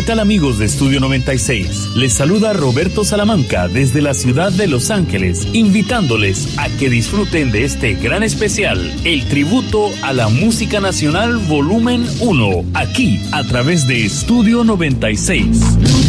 ¿Qué tal, amigos de Estudio 96? Les saluda Roberto Salamanca desde la ciudad de Los Ángeles, invitándoles a que disfruten de este gran especial, el tributo a la música nacional volumen 1, aquí a través de Estudio 96.